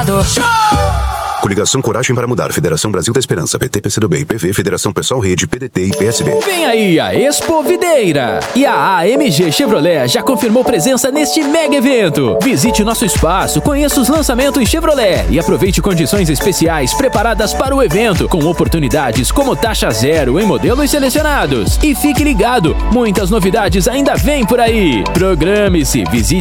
Obrigado. Coligação Coragem para Mudar, Federação Brasil da Esperança, PT, PCdoB, PV, Federação Pessoal Rede, PDT e PSB. Vem aí a Expo Videira! E a AMG Chevrolet já confirmou presença neste mega evento. Visite nosso espaço, conheça os lançamentos Chevrolet e aproveite condições especiais preparadas para o evento, com oportunidades como taxa zero em modelos selecionados. E fique ligado, muitas novidades ainda vêm por aí. Programe-se, visite